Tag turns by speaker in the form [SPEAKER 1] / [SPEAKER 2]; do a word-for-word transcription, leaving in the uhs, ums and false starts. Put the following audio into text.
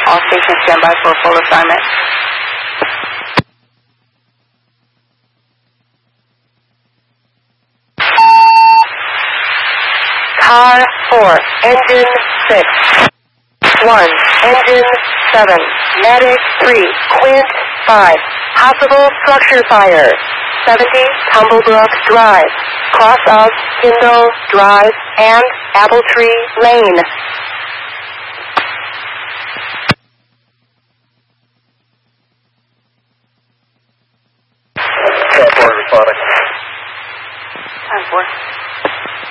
[SPEAKER 1] All stations stand by for full assignment.
[SPEAKER 2] Car four, engine six. one, engine seven. Medic three, Quint five. Possible structure fire. seventy Tumblebrook Drive. Cross of Kindle Drive and Apple Tree Lane.